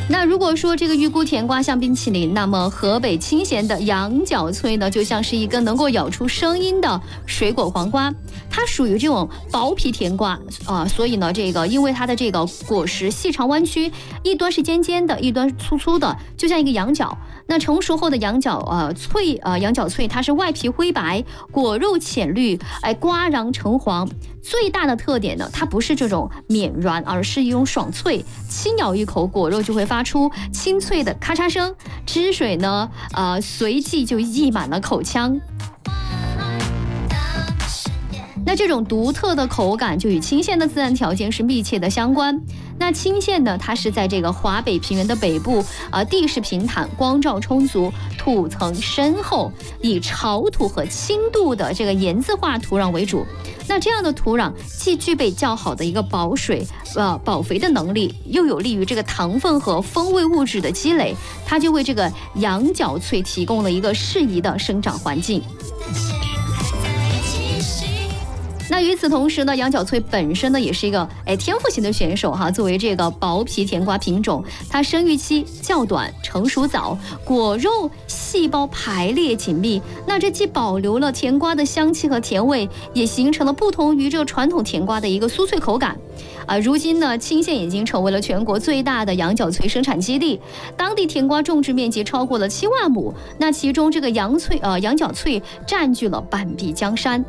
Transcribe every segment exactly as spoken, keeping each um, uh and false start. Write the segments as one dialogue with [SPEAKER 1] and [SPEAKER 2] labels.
[SPEAKER 1] 那如果说这个预估甜瓜像冰淇淋，那么河北清咸的羊角脆呢，就像是一根能够咬出声音的水果黄瓜。它属于这种薄皮甜瓜啊、呃，所以呢，这个因为它的这个果实细长弯曲，一端是尖尖的，一端粗粗的，就像一个羊角。那成熟后的羊角呃脆呃羊角脆，它是外皮灰白，果肉浅绿，哎瓜瓤橙黄。最大的特点呢，它不是这种绵软，而是一种爽脆，轻咬一口，果肉就会发出清脆的咔嚓声，汁水呢，呃，随即就溢满了口腔。那这种独特的口感就与清县的自然条件是密切的相关。那清县呢，它是在这个华北平原的北部，呃，地势平坦，光照充足，土层深厚，以潮土和轻度的这个盐渍化土壤为主。那这样的土壤既具备较好的一个保水、呃保肥的能力，又有利于这个糖分和风味物质的积累，它就为这个羊角脆提供了一个适宜的生长环境。那与此同时呢，羊角脆本身呢也是一个哎天赋型的选手哈。作为这个薄皮甜瓜品种，它生育期较短，成熟早，果肉细胞排列紧密。那这既保留了甜瓜的香气和甜味，也形成了不同于这个传统甜瓜的一个酥脆口感。啊，如今呢，清县已经成为了全国最大的羊角脆生产基地，当地甜瓜种植面积超过了七万亩。那其中这个羊脆呃羊角脆占据了半壁江山。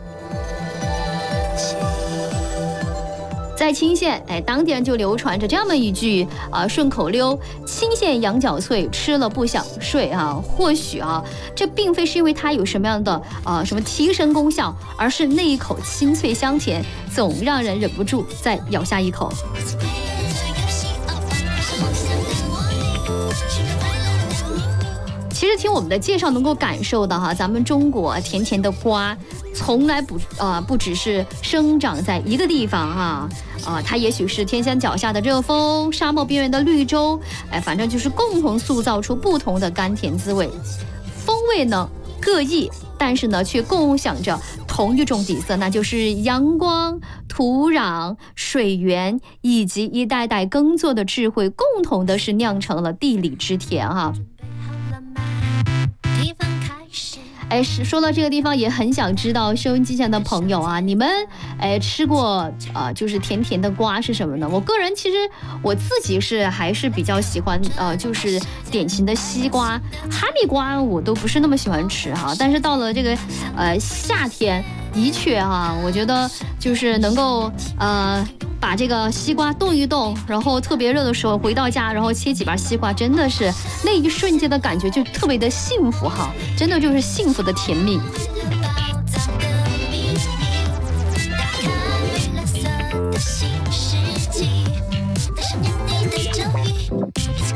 [SPEAKER 1] 在清县，哎，当地人就流传着这么一句啊、呃、顺口溜：清县羊角脆，吃了不想睡啊。或许啊，这并非是因为它有什么样的啊、呃、什么提神功效，而是那一口清脆香甜，总让人忍不住再咬下一口。其实听我们的介绍能够感受到哈，咱们中国甜甜的瓜从来不呃不只是生长在一个地方哈，啊、呃，它也许是天山脚下的热风，沙漠边缘的绿洲，哎，反正就是共同塑造出不同的甘甜滋味，风味呢各异，但是呢却共享着同一种底色，那就是阳光、土壤、水源以及一代代耕作的智慧，共同的是酿成了地理之甜哈。哎，说到这个地方，也很想知道收音机前的朋友啊，你们哎吃过呃就是甜甜的瓜是什么呢？我个人其实我自己是还是比较喜欢呃就是典型的西瓜、哈密瓜，我都不是那么喜欢吃哈。但是到了这个呃夏天，的确哈，我觉得就是能够呃。把这个西瓜冻一冻，然后特别热的时候回到家，然后切几把西瓜，真的是那一瞬间的感觉就特别的幸福哈，真的就是幸福的甜蜜。